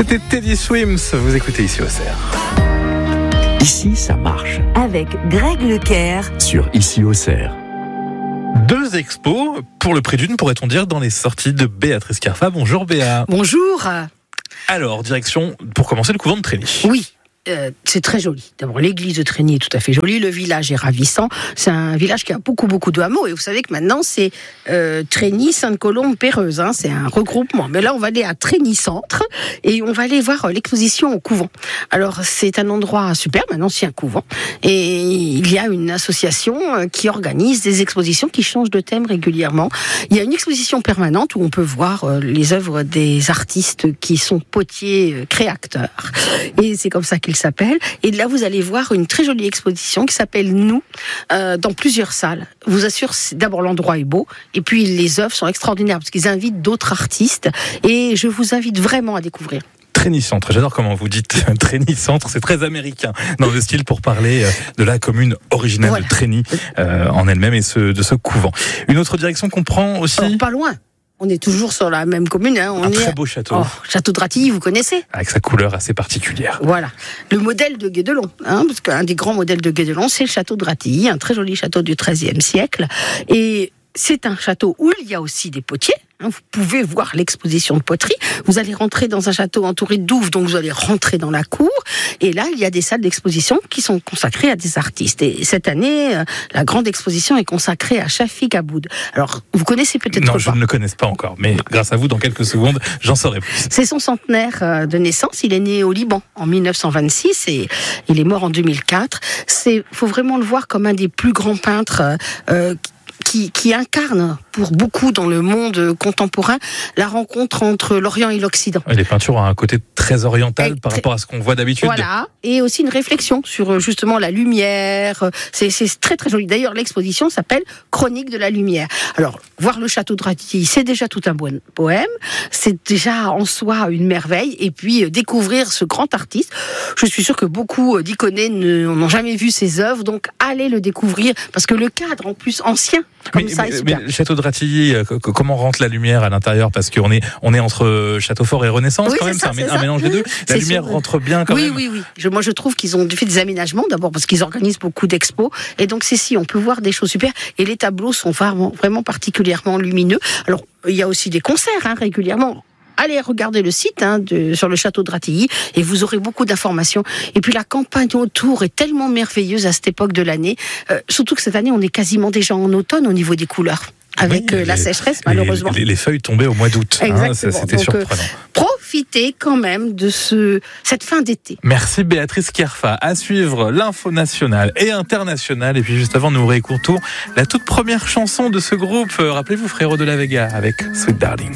C'était Teddy Swims, vous écoutez Ici Auxerre. Ici, ça marche. Avec Greg Leclerc. Sur Ici Auxerre. 2 expos pour le prix d'une, pourrait-on dire, dans les sorties de Béatrice Carfa. Bonjour Béa. Bonjour. Alors, direction, pour commencer, le couvent de Trény. Oui. C'est très joli. D'abord, l'église de Trény est tout à fait jolie. Le village est ravissant. C'est un village qui a beaucoup de hameaux. Et vous savez que maintenant, c'est Trény, Sainte-Colombe, Péreuse. Hein, c'est un regroupement. Mais là, on va aller à Trény Centre et on va aller voir l'exposition au couvent. Alors, c'est un endroit super, un ancien couvent. Et il y a une association qui organise des expositions qui changent de thème régulièrement. Il y a une exposition permanente où on peut voir les œuvres des artistes qui sont potiers, créateurs. Et c'est comme ça qu'il s'appelle. Et là, vous allez voir une très jolie exposition qui s'appelle Nous, dans plusieurs salles. Je vous assure, d'abord l'endroit est beau, et puis les œuvres sont extraordinaires parce qu'ils invitent d'autres artistes. Et je vous invite vraiment à découvrir. Trény Centre, j'adore comment vous dites Trény Centre, c'est très américain dans le style pour parler de la commune originelle de Trény en elle-même et de ce couvent. Une autre direction qu'on prend aussi. Alors, pas loin. On est toujours sur la même commune. Hein. Un très beau château. Château de Ratilly, vous connaissez ? Avec sa couleur assez particulière. Voilà. Le modèle de Guédelon, parce qu'un des grands modèles de Guédelon, c'est le château de Ratilly, un très joli château du XIIIe siècle. Et c'est un château où il y a aussi des potiers. Vous pouvez voir l'exposition de poterie. Vous allez rentrer dans un château entouré de douves, donc vous allez rentrer dans la cour. Et là, il y a des salles d'exposition qui sont consacrées à des artistes. Et cette année, la grande exposition est consacrée à Chafik Aboud. Alors, vous connaissez peut-être pas. Non, je ne le connais pas encore, mais grâce à vous, dans quelques secondes, j'en saurai plus. C'est son centenaire de naissance. Il est né au Liban en 1926 et il est mort en 2004. Faut vraiment le voir comme un des plus grands peintres qui incarne pour beaucoup dans le monde contemporain la rencontre entre l'Orient et l'Occident. Les peintures ont un côté très oriental par rapport à ce qu'on voit d'habitude. Voilà, et aussi une réflexion sur justement la lumière. C'est très très joli. D'ailleurs, l'exposition s'appelle Chronique de la lumière. Alors, voir le château de Ratilly, c'est déjà tout un poème. C'est déjà en soi une merveille. Et puis, découvrir ce grand artiste. Je suis sûre que beaucoup d'Iconais n'ont jamais vu ses œuvres. Donc, allez le découvrir. Parce que le cadre, en plus, ancien, comme ça, est super. Mais le château de Ratilly, comment rentre la lumière à l'intérieur ? Parce qu'on est entre château fort et Renaissance, quand même. C'est un mélange des deux. La lumière rentre bien quand même. Oui. Moi, je trouve qu'ils ont fait des aménagements, d'abord parce qu'ils organisent beaucoup d'expos. Et donc, on peut voir des choses super. Et les tableaux sont vraiment particulièrement lumineux. Alors, il y a aussi des concerts, régulièrement. Allez regarder le site sur le château de Ratilly et vous aurez beaucoup d'informations. Et puis la campagne autour est tellement merveilleuse à cette époque de l'année. Surtout que cette année, on est quasiment déjà en automne au niveau des couleurs. Avec la sécheresse, malheureusement. Les feuilles tombaient au mois d'août. C'était surprenant. Profitez quand même de cette fin d'été. Merci Béatrice Carfa. À suivre l'info nationale et internationale. Et puis juste avant, nous réécoutons la toute première chanson de ce groupe. Rappelez-vous, Frérot de la Vega avec Sweet Darling.